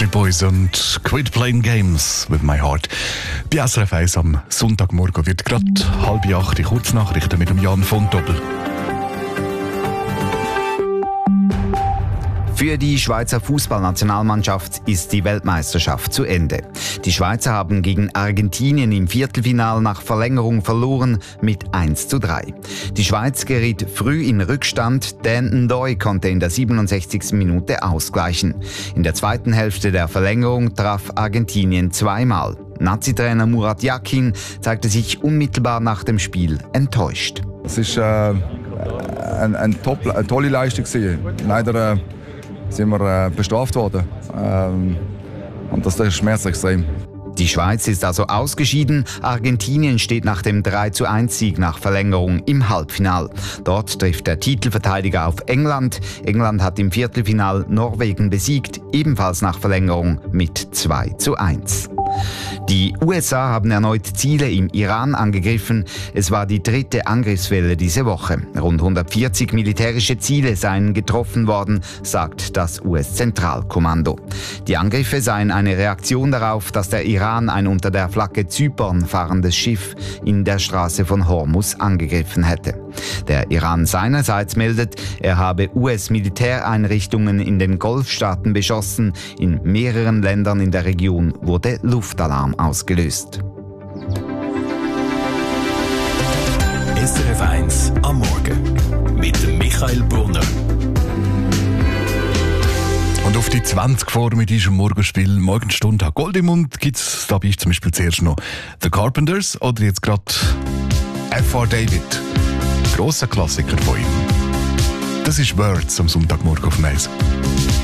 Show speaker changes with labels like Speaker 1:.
Speaker 1: Backstreet Boys und Quit Playing Games with My Heart. Bei SRF 1 am Sonntagmorgen wird gerade 7:30 Kurznachrichten mit dem Jan von Doppel.
Speaker 2: Für die Schweizer Fußballnationalmannschaft ist die Weltmeisterschaft zu Ende. Die Schweizer haben gegen Argentinien im Viertelfinale nach Verlängerung verloren mit 1:3. Die Schweiz geriet früh in Rückstand, Dan Ndoye konnte in der 67. Minute ausgleichen. In der zweiten Hälfte der Verlängerung traf Argentinien zweimal. Nazi-Trainer Murat Yakin zeigte sich unmittelbar nach dem Spiel enttäuscht.
Speaker 3: Es war eine tolle Leistung. Leider sind wir bestraft worden. Und das schmerzt extrem.
Speaker 2: Die Schweiz ist also ausgeschieden. Argentinien steht nach dem 3:1-Sieg nach Verlängerung im Halbfinal. Dort trifft der Titelverteidiger auf England. England hat im Viertelfinal Norwegen besiegt, ebenfalls nach Verlängerung mit 2:1. Die USA haben erneut Ziele im Iran angegriffen. Es war die dritte Angriffswelle diese Woche. Rund 140 militärische Ziele seien getroffen worden, sagt das US-Zentralkommando. Die Angriffe seien eine Reaktion darauf, dass der Iran ein unter der Flagge Zypern fahrendes Schiff in der Straße von Hormuz angegriffen hätte. Der Iran seinerseits meldet, er habe US-Militäreinrichtungen in den Golfstaaten beschossen. In mehreren Ländern in der Region wurde Luftalarm ausgelöst.
Speaker 4: SRF 1 am Morgen mit dem Michael Brunner.
Speaker 1: Und auf die 20 vor mit diesem Morgenspiel Morgenstunde Gold im Mund gibt es dabei zum Beispiel zuerst noch The Carpenters oder jetzt gerade F.R. David. Grosser Klassiker von ihm. Das ist Words am Sonntagmorgen auf Mails.